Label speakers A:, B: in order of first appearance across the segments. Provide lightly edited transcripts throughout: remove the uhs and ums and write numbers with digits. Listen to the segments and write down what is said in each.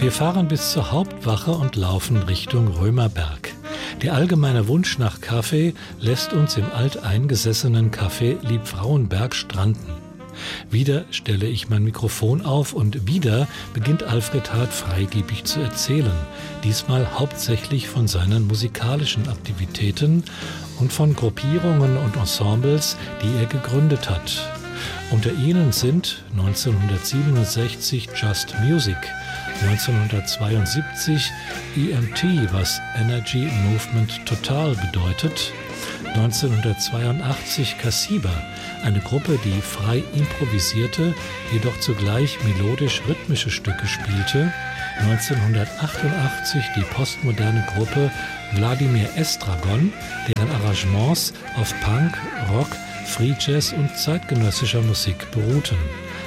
A: Wir fahren bis zur Hauptwache und laufen Richtung Römerberg. Der allgemeine Wunsch nach Kaffee lässt uns im alteingesessenen Café Liebfrauenberg stranden. Wieder stelle ich mein Mikrofon auf und wieder beginnt Alfred Hart freigebig zu erzählen, diesmal hauptsächlich von seinen musikalischen Aktivitäten und von Gruppierungen und Ensembles, die er gegründet hat. Unter ihnen sind 1967 Just Music, 1972 EMT, was Energy Movement Total bedeutet, 1982 Cassiba, eine Gruppe, die frei improvisierte, jedoch zugleich melodisch-rhythmische Stücke spielte, 1988 die postmoderne Gruppe Wladimir Estragon, deren Arrangements auf Punk, Rock, Free Jazz und zeitgenössischer Musik beruhten.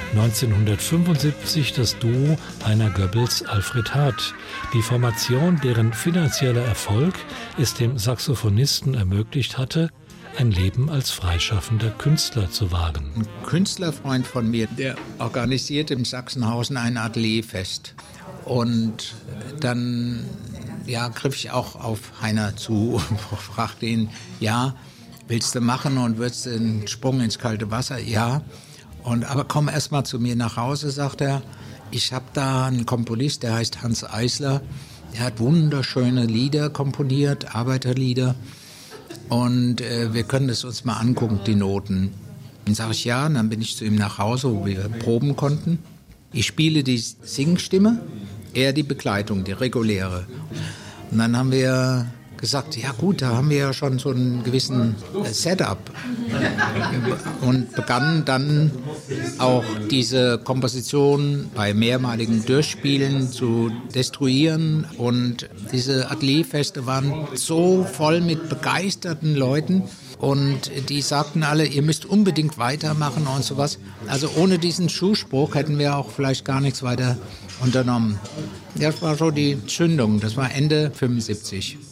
A: 1975 das Duo Heiner Goebbels-Alfred Hart. Die Formation, deren finanzieller Erfolg es dem Saxophonisten ermöglicht hatte, ein Leben als freischaffender Künstler zu wagen.
B: Ein Künstlerfreund von mir, der organisiert im Sachsenhausen ein Atelierfest. Und dann griff ich auch auf Heiner zu und fragte ihn, willst du machen und würdest einen Sprung ins kalte Wasser? Ja. Aber komm erst mal zu mir nach Hause, sagt er. Ich habe da einen Komponist, der heißt Hans Eisler. Der hat wunderschöne Lieder komponiert, Arbeiterlieder. Und wir können es uns mal angucken, die Noten. Dann sage ich ja, und dann bin ich zu ihm nach Hause, wo wir proben konnten. Ich spiele die Singstimme, er die Begleitung, die reguläre. Und dann haben wir gesagt, ja gut, da haben wir ja schon so einen gewissen Setup und begannen dann auch diese Komposition bei mehrmaligen Durchspielen zu destruieren und diese Atelierfeste waren so voll mit begeisterten Leuten und die sagten alle, ihr müsst unbedingt weitermachen und sowas. Also ohne diesen Zuspruch hätten wir auch vielleicht gar nichts weiter unternommen. Das war so die Zündung, das war Ende 75.